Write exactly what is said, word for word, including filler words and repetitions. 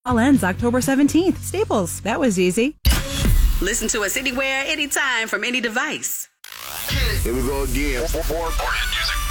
All ends October seventeenth. Staples. That was easy. Listen to us anywhere, anytime, from any device. Here we go again. More, more, more hit music.